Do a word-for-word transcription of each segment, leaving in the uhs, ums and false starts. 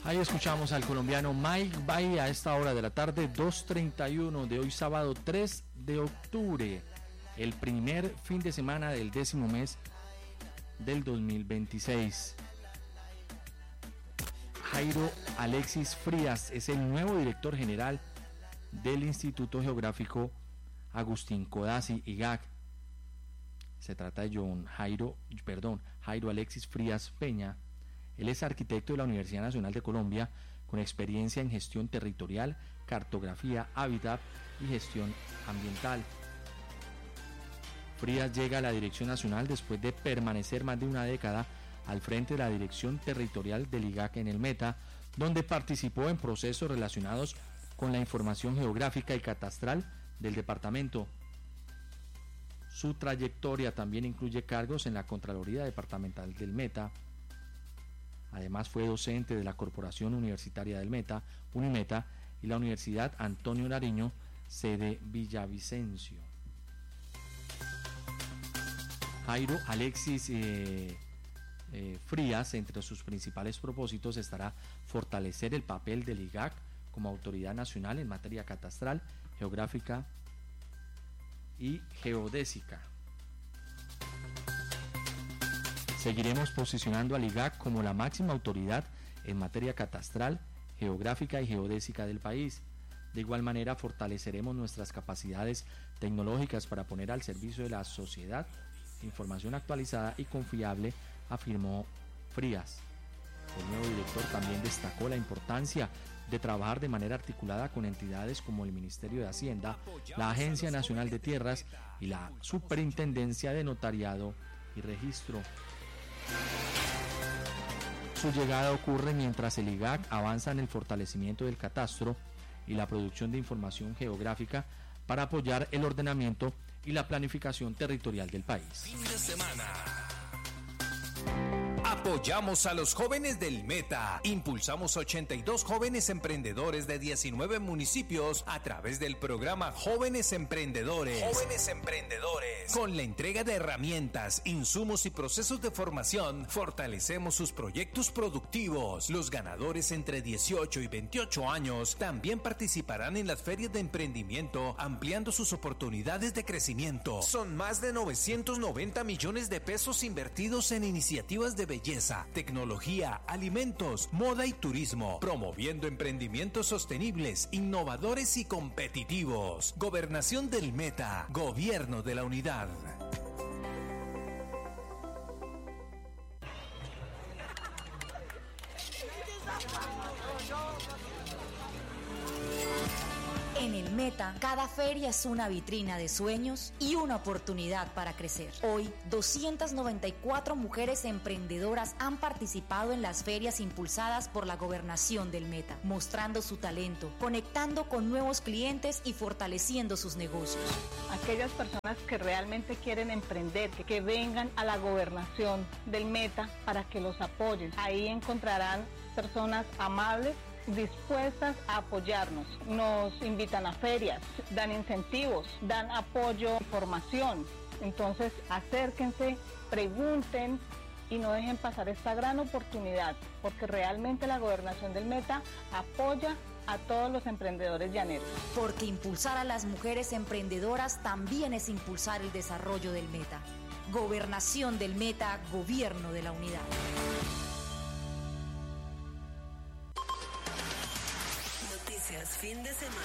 Ahí escuchamos al colombiano Mike Bay a esta hora de la tarde, dos treinta y uno de hoy sábado tres de octubre, el primer fin de semana del décimo mes del dos mil veintiséis. Jairo Alexis Frías es el nuevo director general del Instituto Geográfico Agustín Codazzi, I G A C. Se trata de John Jairo, perdón, Jairo Alexis Frías Peña. Él es arquitecto de la Universidad Nacional de Colombia con experiencia en gestión territorial, cartografía, hábitat y gestión ambiental. Frías llega a la Dirección Nacional después de permanecer más de una década al frente de la Dirección Territorial del I G A C en el Meta, donde participó en procesos relacionados con la información geográfica y catastral del departamento. Su trayectoria también incluye cargos en la Contraloría Departamental del Meta. Además fue docente de la Corporación Universitaria del Meta, Unimeta, y la Universidad Antonio Nariño, sede Villavicencio. Jairo Alexis eh, eh, Frías, entre sus principales propósitos estará fortalecer el papel del I G A C como autoridad nacional en materia catastral, geográfica y geodésica. Seguiremos posicionando al I G A C como la máxima autoridad en materia catastral, geográfica y geodésica del país. De igual manera, fortaleceremos nuestras capacidades tecnológicas para poner al servicio de la sociedad información actualizada y confiable, afirmó Frías. El nuevo director también destacó la importancia de trabajar de manera articulada con entidades como el Ministerio de Hacienda, la Agencia Nacional de Tierras y la Superintendencia de Notariado y Registro. Su llegada ocurre mientras el I G A C avanza en el fortalecimiento del catastro y la producción de información geográfica para apoyar el ordenamiento y la planificación territorial del país. Fin de semana. Apoyamos a los jóvenes del Meta. Impulsamos ochenta y dos jóvenes emprendedores de diecinueve municipios a través del programa Jóvenes Emprendedores. Jóvenes Emprendedores. Con la entrega de herramientas, insumos y procesos de formación, fortalecemos sus proyectos productivos. Los ganadores entre dieciocho y veintiocho años también participarán en las ferias de emprendimiento, ampliando sus oportunidades de crecimiento. Son más de novecientos noventa millones de pesos invertidos en iniciativas de belleza, tecnología, alimentos, moda y turismo, promoviendo emprendimientos sostenibles, innovadores y competitivos. Gobernación del Meta, Gobierno de la Unidad. En el Meta, cada feria es una vitrina de sueños y una oportunidad para crecer. Hoy, doscientas noventa y cuatro mujeres emprendedoras han participado en las ferias impulsadas por la Gobernación del Meta, mostrando su talento, conectando con nuevos clientes y fortaleciendo sus negocios. Aquellas personas que realmente quieren emprender, que, que vengan a la Gobernación del Meta para que los apoyen. Ahí encontrarán personas amables, dispuestas a apoyarnos. Nos invitan a ferias, dan incentivos, dan apoyo, formación. Entonces, acérquense, pregunten y no dejen pasar esta gran oportunidad, porque realmente la Gobernación del Meta apoya a todos los emprendedores llaneros. Porque impulsar a las mujeres emprendedoras también es impulsar el desarrollo del Meta. Gobernación del Meta, Gobierno de la Unidad. Fin de semana.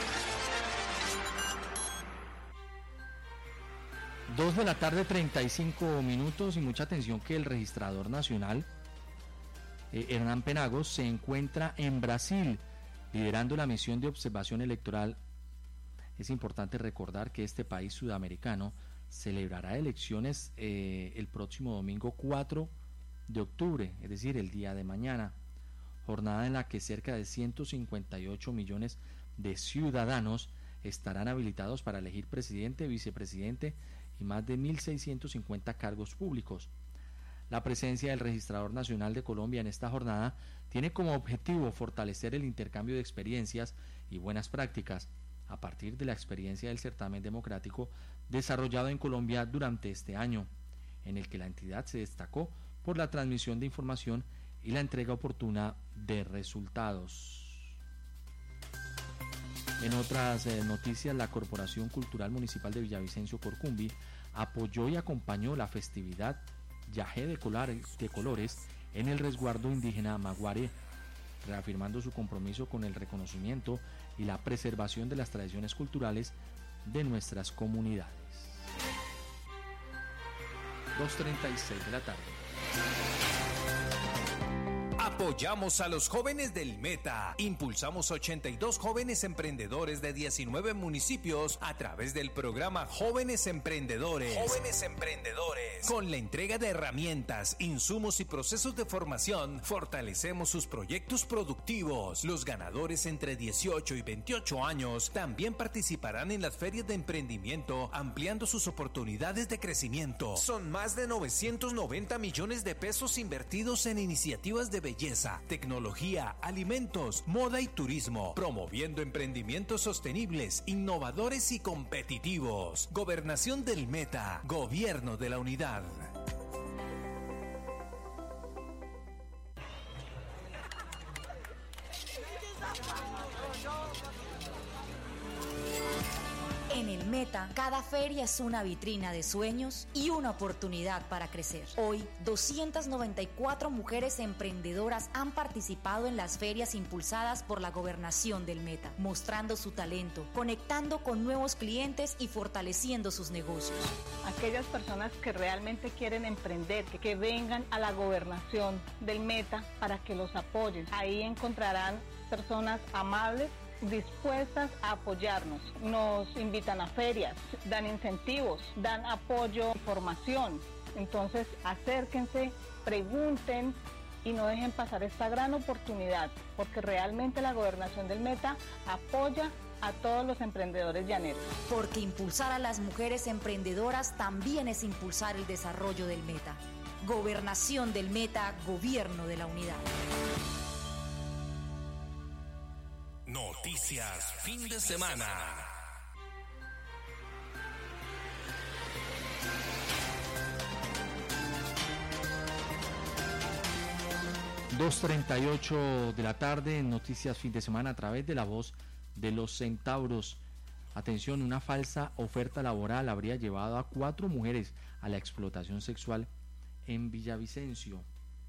Dos de la tarde, treinta y cinco minutos, y mucha atención que el registrador nacional, eh, Hernán Penagos, se encuentra en Brasil, liderando la misión de observación electoral. Es importante recordar que este país sudamericano celebrará elecciones eh, el próximo domingo cuatro de octubre, es decir, el día de mañana. Jornada en la que cerca de ciento cincuenta y ocho millones de ciudadanos estarán habilitados para elegir presidente, vicepresidente y más de mil seiscientos cincuenta cargos públicos. La presencia del Registrador Nacional de Colombia en esta jornada tiene como objetivo fortalecer el intercambio de experiencias y buenas prácticas a partir de la experiencia del certamen democrático desarrollado en Colombia durante este año, en el que la entidad se destacó por la transmisión de información y la entrega oportuna de resultados. En otras eh, noticias, la Corporación Cultural Municipal de Villavicencio Corcumbi apoyó y acompañó la festividad Yajé de, de Colores en el resguardo indígena Maguare, reafirmando su compromiso con el reconocimiento y la preservación de las tradiciones culturales de nuestras comunidades. dos treinta y seis de la tarde. Apoyamos a los jóvenes del Meta. Impulsamos ochenta y dos jóvenes emprendedores de diecinueve municipios a través del programa Jóvenes Emprendedores. Jóvenes Emprendedores. Con la entrega de herramientas, insumos y procesos de formación, fortalecemos sus proyectos productivos. Los ganadores entre dieciocho y veintiocho años también participarán en las ferias de emprendimiento, ampliando sus oportunidades de crecimiento. Son más de novecientos noventa millones de pesos invertidos en iniciativas de belleza, tecnología, alimentos, moda y turismo, promoviendo emprendimientos sostenibles, innovadores y competitivos. Gobernación del Meta, Gobierno de la Unidad. En el Meta, cada feria es una vitrina de sueños y una oportunidad para crecer. Hoy, doscientas noventa y cuatro mujeres emprendedoras han participado en las ferias impulsadas por la Gobernación del Meta, mostrando su talento, conectando con nuevos clientes y fortaleciendo sus negocios. Aquellas personas que realmente quieren emprender, que, que vengan a la Gobernación del Meta para que los apoyen. Ahí encontrarán personas amables, dispuestas a apoyarnos. Nos invitan a ferias, dan incentivos, dan apoyo y formación. Entonces acérquense, pregunten y no dejen pasar esta gran oportunidad, porque realmente la Gobernación del Meta apoya a todos los emprendedores llaneros. Porque impulsar a las mujeres emprendedoras también es impulsar el desarrollo del Meta. Gobernación del Meta, Gobierno de la Unidad. Noticias fin de semana. dos treinta y ocho de la tarde en Noticias fin de semana a través de la voz de los centauros. Atención, una falsa oferta laboral habría llevado a cuatro mujeres a la explotación sexual en Villavicencio.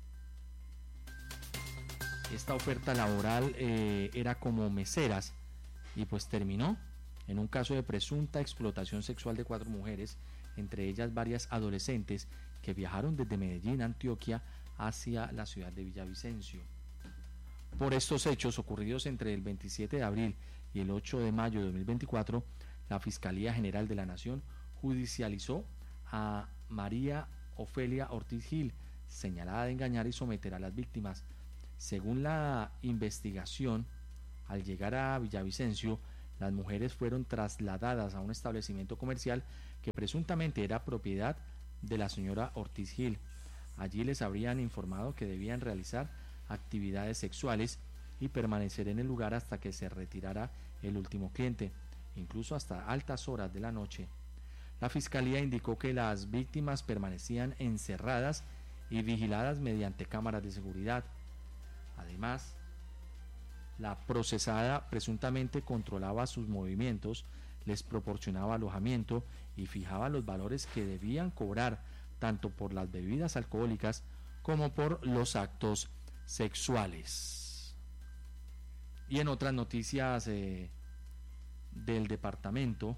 Esta oferta laboral eh, era como meseras y pues terminó en un caso de presunta explotación sexual de cuatro mujeres, entre ellas varias adolescentes que viajaron desde Medellín, Antioquia, hacia la ciudad de Villavicencio. Por estos hechos ocurridos entre el veintisiete de abril y el ocho de mayo de dos mil veinticuatro, la Fiscalía General de la Nación judicializó a María Ofelia Ortiz Gil, señalada de engañar y someter a las víctimas. Según la investigación, al llegar a Villavicencio, las mujeres fueron trasladadas a un establecimiento comercial que presuntamente era propiedad de la señora Ortiz Gil. Allí les habrían informado que debían realizar actividades sexuales y permanecer en el lugar hasta que se retirara el último cliente, incluso hasta altas horas de la noche. La Fiscalía indicó que las víctimas permanecían encerradas y vigiladas mediante cámaras de seguridad. Además, la procesada presuntamente controlaba sus movimientos, les proporcionaba alojamiento y fijaba los valores que debían cobrar tanto por las bebidas alcohólicas como por los actos sexuales. Y en otras noticias eh, del departamento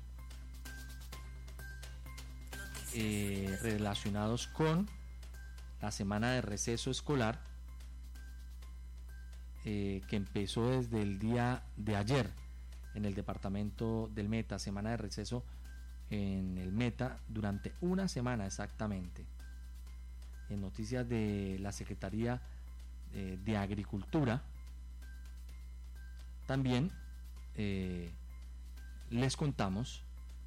eh, relacionados con la semana de receso escolar, Eh, que empezó desde el día de ayer en el departamento del Meta, semana de receso en el Meta durante una semana exactamente. En noticias de la Secretaría eh, de Agricultura, también eh, les contamos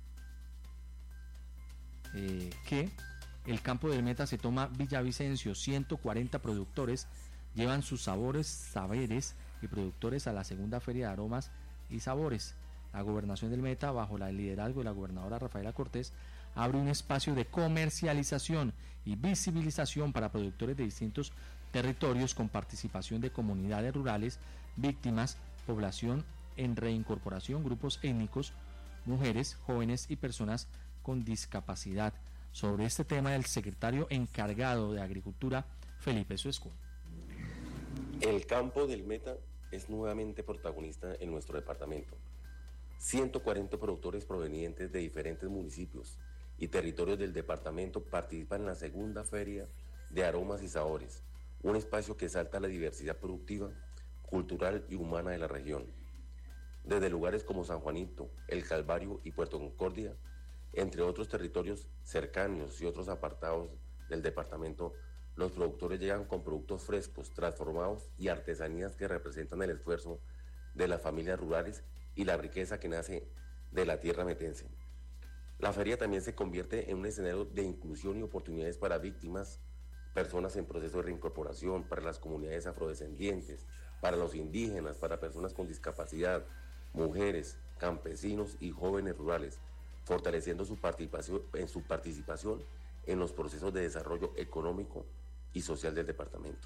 eh, que el campo del Meta se toma Villavicencio. Ciento cuarenta productores llevan sus sabores, saberes y productores a la segunda feria de aromas y sabores. La Gobernación del Meta, bajo el liderazgo de la gobernadora Rafaela Cortés, abre un espacio de comercialización y visibilización para productores de distintos territorios con participación de comunidades rurales, víctimas, población en reincorporación, grupos étnicos, mujeres, jóvenes y personas con discapacidad. Sobre este tema, el secretario encargado de Agricultura, Felipe Suescún. El campo del Meta es nuevamente protagonista en nuestro departamento. ciento cuarenta productores provenientes de diferentes municipios y territorios del departamento participan en la segunda feria de aromas y sabores, un espacio que exalta la diversidad productiva, cultural y humana de la región. Desde lugares como San Juanito, El Calvario y Puerto Concordia, entre otros territorios cercanos y otros apartados del departamento, los productores llegan con productos frescos, transformados y artesanías que representan el esfuerzo de las familias rurales y la riqueza que nace de la tierra metense. La feria también se convierte en un escenario de inclusión y oportunidades para víctimas, personas en proceso de reincorporación, para las comunidades afrodescendientes, para los indígenas, para personas con discapacidad, mujeres, campesinos y jóvenes rurales, fortaleciendo su participación, en su participación en los procesos de desarrollo económico y social del departamento.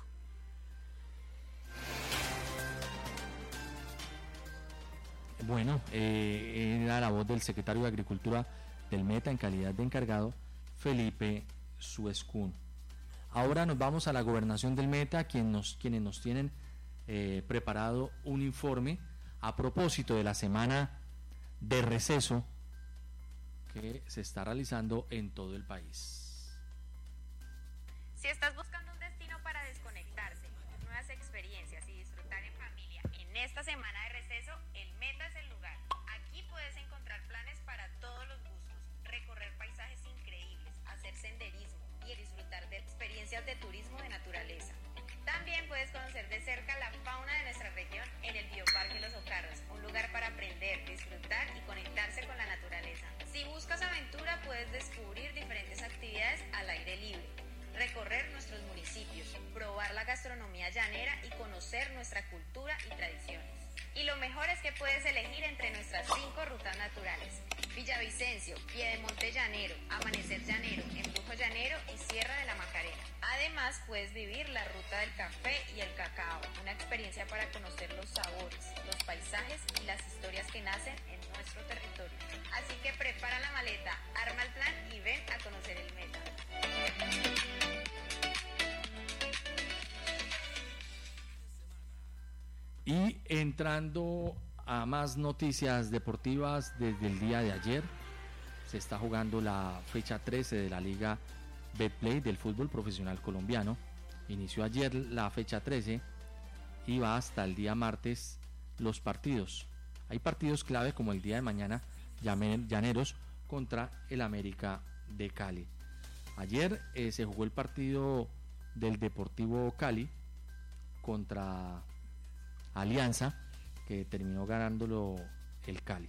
Bueno, eh, era la voz del secretario de Agricultura del Meta en calidad de encargado, Felipe Suescún. Ahora nos vamos a la gobernación del Meta, quien nos, quienes nos tienen eh, preparado un informe a propósito de la semana de receso que se está realizando en todo el país. Si estás buscando un destino para desconectarse, nuevas experiencias y disfrutar en familia en esta semana de receso, el Meta es el lugar. Aquí puedes encontrar planes para todos los gustos, recorrer paisajes increíbles, hacer senderismo y disfrutar de experiencias de turismo de naturaleza. También puedes conocer de cerca la fauna de nuestra región en el Bioparque Los Ocarros, un lugar para aprender, disfrutar y conectarse con la naturaleza. Si buscas aventura, puedes descubrir diferentes actividades al aire libre, recorrer nuestros municipios, probar la gastronomía llanera y conocer nuestra cultura y tradiciones. Y lo mejor es que puedes elegir entre nuestras cinco rutas naturales: Villavicencio, Piedemonte Llanero, Amanecer Llanero, Embrujo Llanero y Sierra de la Macarena. Además, puedes vivir la ruta del café y el cacao, una experiencia para conocer los sabores, los paisajes y las historias que nacen en nuestro territorio. Así que prepara la maleta, arma el plan y ven a conocer el Meta. Y entrando a más noticias deportivas, desde el día de ayer se está jugando la fecha trece de la Liga Betplay del fútbol profesional colombiano. Inició ayer la fecha trece y va hasta el día martes los partidos. Hay partidos clave como el día de mañana, Llaneros contra el América de Cali. Ayer eh, se jugó el partido del Deportivo Cali contra Alianza, que terminó ganándolo el Cali.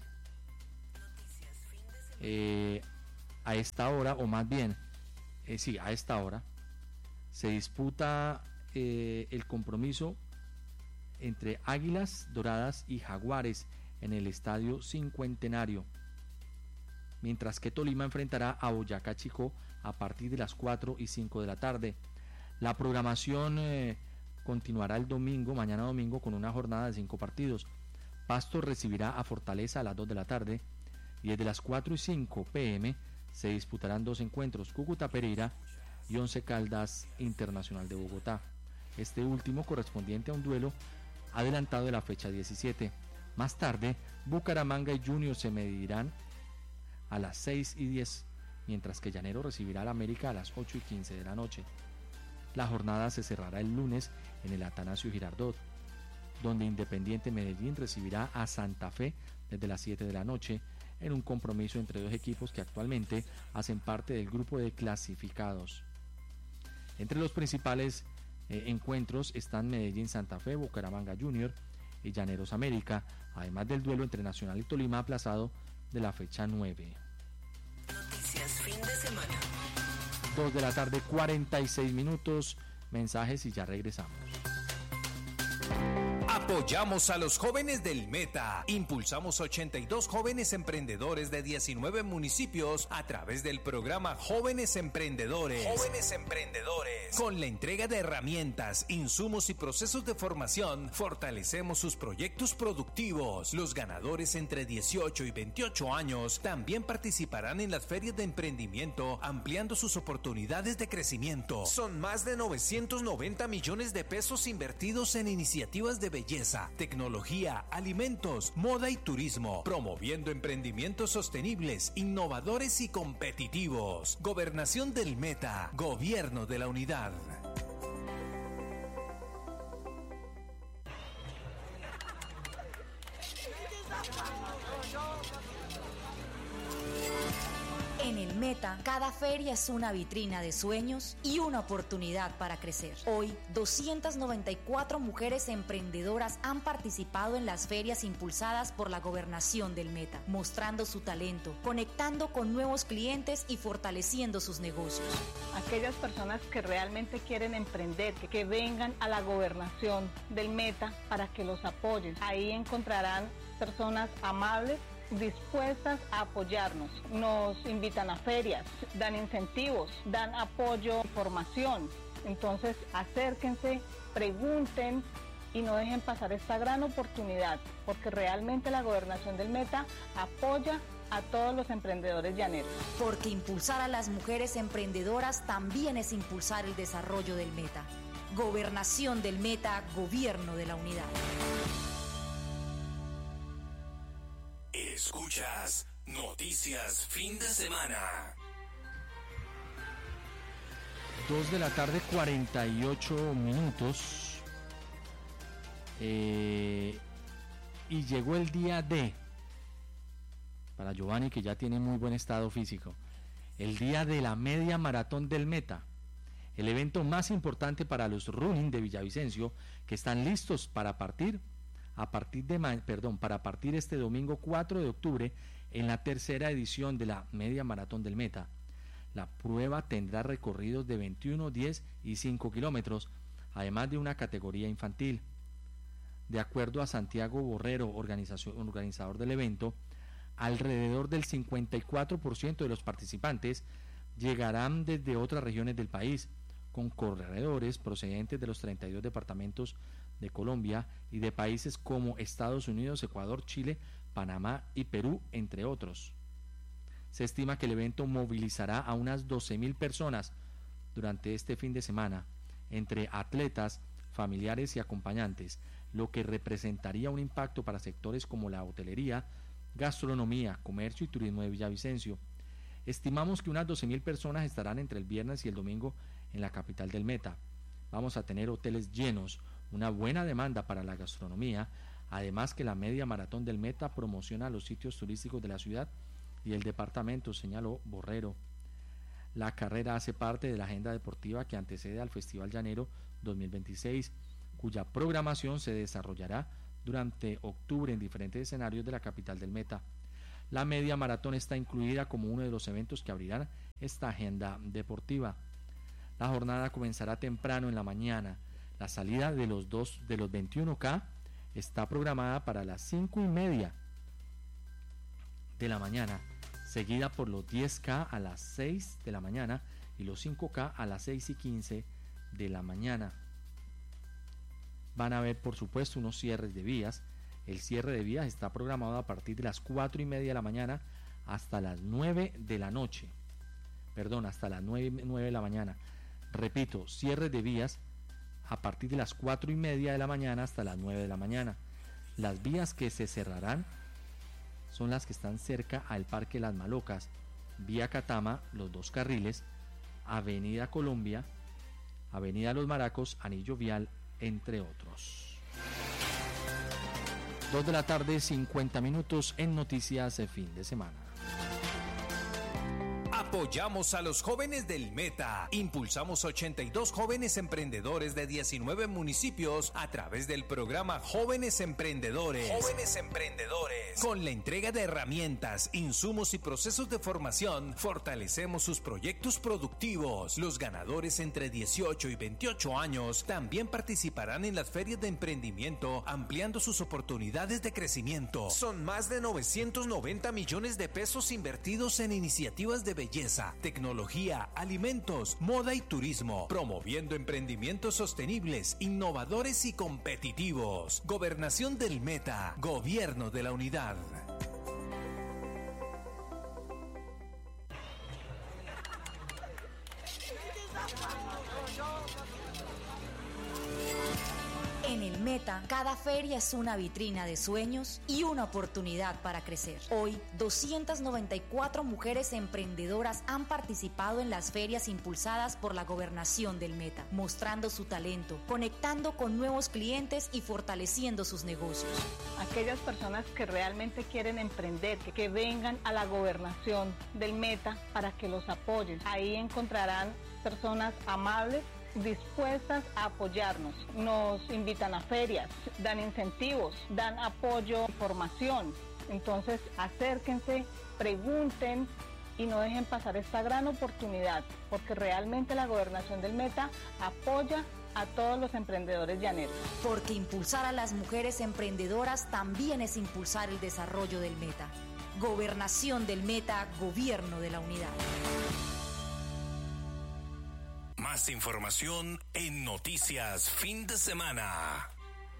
Eh, a esta hora, o más bien, eh, sí, a esta hora, se disputa eh, el compromiso entre Águilas Doradas y Jaguares en el Estadio Cincuentenario, mientras que Tolima enfrentará a Boyacá Chicó a partir de las cuatro y cinco de la tarde. La programación eh, continuará el domingo, mañana domingo, con una jornada de cinco partidos. Pasto recibirá a Fortaleza a las dos de la tarde y desde las cuatro y cinco pm se disputarán dos encuentros: Cúcuta Pereira y Once Caldas Internacional de Bogotá, este último correspondiente a un duelo adelantado de la fecha diecisiete. Más tarde, Bucaramanga y Junior se medirán a las seis y diez, mientras que Llanero recibirá al América a las ocho y quince de la noche. La jornada se cerrará el lunes en el Atanasio Girardot, donde Independiente Medellín recibirá a Santa Fe desde las siete de la noche en un compromiso entre dos equipos que actualmente hacen parte del grupo de clasificados. Entre los principales eh, encuentros están Medellín Santa Fe, Bucaramanga Junior y Llaneros América, además del duelo entre Nacional y Tolima aplazado de la fecha nueve. Noticias fin de semana. dos de la tarde, cuarenta y seis minutos, mensajes y ya regresamos. Apoyamos a los jóvenes del Meta. Impulsamos ochenta y dos jóvenes emprendedores de diecinueve municipios a través del programa Jóvenes Emprendedores. Jóvenes Emprendedores. Con la entrega de herramientas, insumos y procesos de formación, fortalecemos sus proyectos productivos. Los ganadores entre dieciocho y veintiocho años también participarán en las ferias de emprendimiento, ampliando sus oportunidades de crecimiento. Son más de novecientos noventa millones de pesos invertidos en iniciativas de belleza, tecnología, alimentos, moda y turismo, promoviendo emprendimientos sostenibles, innovadores y competitivos. Gobernación del Meta, Gobierno de la Unidad. En el Meta, cada feria es una vitrina de sueños y una oportunidad para crecer. Hoy, doscientas noventa y cuatro mujeres emprendedoras han participado en las ferias impulsadas por la Gobernación del Meta, mostrando su talento, conectando con nuevos clientes y fortaleciendo sus negocios. Aquellas personas que realmente quieren emprender, que, que vengan a la Gobernación del Meta para que los apoyen. Ahí encontrarán personas amables, dispuestas a apoyarnos. Nos invitan a ferias, dan incentivos, dan apoyo, formación. Entonces acérquense, pregunten y no dejen pasar esta gran oportunidad, porque realmente la Gobernación del Meta apoya a todos los emprendedores llaneros. Porque impulsar a las mujeres emprendedoras también es impulsar el desarrollo del Meta. Gobernación del Meta, Gobierno de la Unidad. Escuchas Noticias Fin de Semana. Dos de la tarde, cuarenta y ocho minutos. Eh, y llegó el día D. Para Giovanni, que ya tiene muy buen estado físico. El día de la media maratón del Meta. El evento más importante para los running de Villavicencio, que están listos para partir a partir de perdón, para partir este domingo cuatro de octubre en la tercera edición de la media maratón del Meta. La prueba tendrá recorridos de veintiuno, diez y cinco kilómetros, además de una categoría infantil. De acuerdo a Santiago Borrero, organizador del evento, alrededor del cincuenta y cuatro por ciento de los participantes llegarán desde otras regiones del país, con corredores procedentes de los treinta y dos departamentos de Colombia y de países como Estados Unidos, Ecuador, Chile, Panamá y Perú, entre otros. Se estima que el evento movilizará a unas doce mil personas durante este fin de semana, entre atletas, familiares y acompañantes, lo que representaría un impacto para sectores como la hotelería, gastronomía, comercio y turismo de Villavicencio. Estimamos que unas doce mil personas estarán entre el viernes y el domingo en la capital del Meta. Vamos a tener hoteles llenos, una buena demanda para la gastronomía, además que la media maratón del Meta promociona los sitios turísticos de la ciudad y el departamento, señaló Borrero. La carrera hace parte de la agenda deportiva que antecede al Festival Llanero dos mil veintiséis, cuya programación se desarrollará durante octubre en diferentes escenarios de la capital del Meta. La media maratón está incluida como uno de los eventos que abrirán esta agenda deportiva. La jornada comenzará temprano en la mañana. La salida de los dos de los veintiuno K está programada para las cinco y media de la mañana, seguida por los diez K a las seis de la mañana y los cinco K a las seis y quince de la mañana. Van a haber, por supuesto, unos cierres de vías. El cierre de vías está programado a partir de las cuatro y media de la mañana hasta las nueve de la noche. Perdón, hasta las nueve, nueve de la mañana. Repito, cierre de vías a partir de las cuatro y media de la mañana hasta las nueve de la mañana. Las vías que se cerrarán son las que están cerca al Parque Las Malocas, Vía Catama, los dos carriles, Avenida Colombia, Avenida Los Maracos, Anillo Vial, entre otros. Dos de la tarde, cincuenta minutos en Noticias de Fin de Semana. Apoyamos a los jóvenes del Meta. Impulsamos ochenta y dos jóvenes emprendedores de diecinueve municipios a través del programa Jóvenes Emprendedores. Jóvenes Emprendedores. Con la entrega de herramientas, insumos y procesos de formación, fortalecemos sus proyectos productivos. Los ganadores entre dieciocho y veintiocho años también participarán en las ferias de emprendimiento, ampliando sus oportunidades de crecimiento. Son más de novecientos noventa millones de pesos invertidos en iniciativas de belleza, tecnología, alimentos, moda y turismo, promoviendo emprendimientos sostenibles, innovadores y competitivos. Gobernación del Meta, Gobierno de la Unidad. En el Meta, cada feria es una vitrina de sueños y una oportunidad para crecer. Hoy, doscientas noventa y cuatro mujeres emprendedoras han participado en las ferias impulsadas por la Gobernación del Meta, mostrando su talento, conectando con nuevos clientes y fortaleciendo sus negocios. Aquellas personas que realmente quieren emprender, que, que vengan a la Gobernación del Meta para que los apoyen. Ahí encontrarán personas amables, dispuestas a apoyarnos. Nos invitan a ferias, dan incentivos, dan apoyo, formación. Entonces, acérquense, pregunten y no dejen pasar esta gran oportunidad, porque realmente la Gobernación del Meta apoya a todos los emprendedores llaneros. Porque impulsar a las mujeres emprendedoras también es impulsar el desarrollo del Meta. Gobernación del Meta, Gobierno de la Unidad. Más información en Noticias Fin de Semana.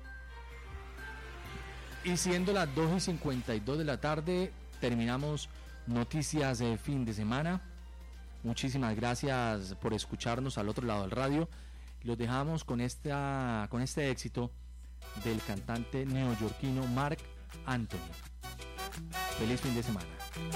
Y siendo las dos y cincuenta y dos de la tarde, terminamos Noticias de Fin de Semana. Muchísimas gracias por escucharnos al otro lado del radio. Los dejamos con, esta, con este éxito del cantante neoyorquino Marc Anthony. Feliz fin de semana.